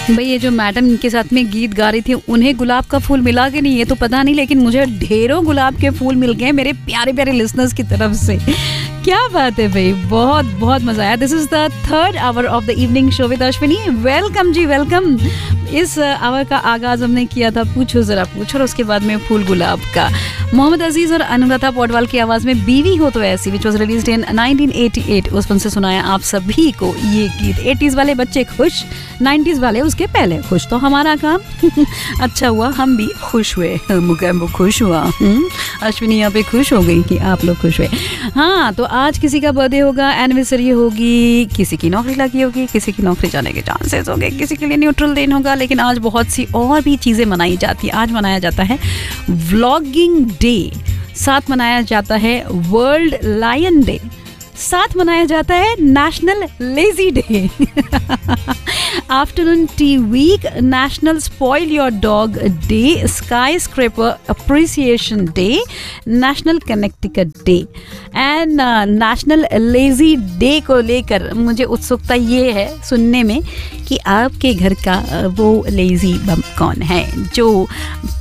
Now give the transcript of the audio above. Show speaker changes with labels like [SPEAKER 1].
[SPEAKER 1] भाई ये जो मैडम इनके साथ में गीत गा रही थी, उन्हें गुलाब का फूल मिला कि नहीं ये तो पता नहीं, लेकिन मुझे ढेरों गुलाब के फूल मिल गए मेरे प्यारे प्यारे लिसनर्स की तरफ से। क्या बात है भाई, बहुत बहुत मजा आया। This is the third hour of the evening show with Ashwini. Welcome ji, welcome. इस आवर का आगाज हमने किया था पूछो जरा पूछो, और उसके बाद में फूल गुलाब का। मोहम्मद अजीज और अनुराधा पौडवाल की आवाज में बीवी हो तो ऐसी, विच वॉज रिलीज्ड इन 1988। उस फिल्म से सुनाया आप सभी को ये गीत। 80s वाले बच्चे खुश, 90s वाले उसके पहले खुश, तो हमारा काम अच्छा हुआ, हम भी खुश हुए, मुकम्मल खुश हुआ। अश्विनी यहाँ पे खुश हो गई कि आप लोग खुश हुए। हाँ, तो आज किसी का बर्थडे होगा, एनिवर्सरी होगी, किसी की नौकरी लगी होगी, किसी की नौकरी जाने के चांसेस होंगे, किसी के लिए न्यूट्रल दिन होगा, लेकिन आज बहुत सी और भी चीज़ें मनाई जाती है। आज मनाया जाता है व्लॉगिंग डे, साथ मनाया जाता है वर्ल्ड लायन डे, साथ मनाया जाता है national lazy day, afternoon T week, national spoil your dog day, sky scraper appreciation day, national Connecticut day and national lazy day को लेकर मुझे उत्सुकता ये है सुनने में कि आपके घर का वो लेजी बम कौन है जो